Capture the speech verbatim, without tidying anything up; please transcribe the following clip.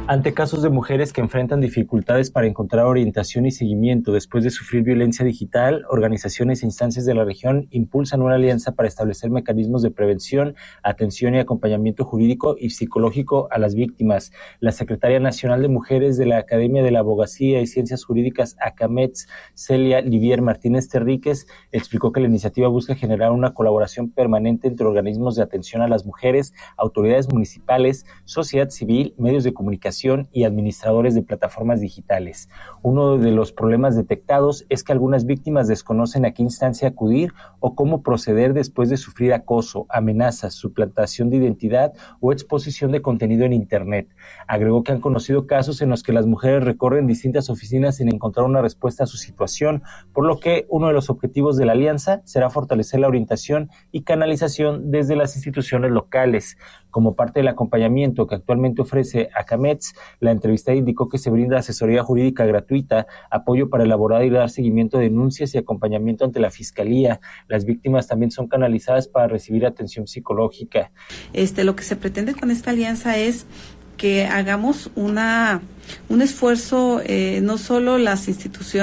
Ante casos de mujeres que enfrentan dificultades para encontrar orientación y seguimiento después de sufrir violencia digital, organizaciones e instancias de la región impulsan una alianza para establecer mecanismos de prevención, atención y acompañamiento jurídico y psicológico a las víctimas. La secretaria nacional de Mujeres de la Academia de la Abogacía y Ciencias Jurídicas ACAMETS, Celia Livier Martínez Terríquez, explicó que la iniciativa busca generar una colaboración permanente entre organismos de atención a las mujeres, autoridades municipales, sociedad civil, medios de comunicación y administradores de plataformas digitales. Uno de los problemas detectados es que algunas víctimas desconocen a qué instancia acudir o cómo proceder después de sufrir acoso, amenazas, suplantación de identidad o exposición de contenido en Internet. Agregó que han conocido casos en los que las mujeres recorren distintas oficinas sin encontrar una respuesta a su situación, por lo que uno de los objetivos de la alianza será fortalecer la orientación y canalización desde las instituciones locales. Como parte del acompañamiento que actualmente ofrece ACAMETS, la entrevista indicó que se brinda asesoría jurídica gratuita, apoyo para elaborar y dar seguimiento a denuncias y acompañamiento ante la Fiscalía. Las víctimas también son canalizadas para recibir atención psicológica. Este, lo que se pretende con esta alianza es que hagamos una un esfuerzo, eh, no solo las instituciones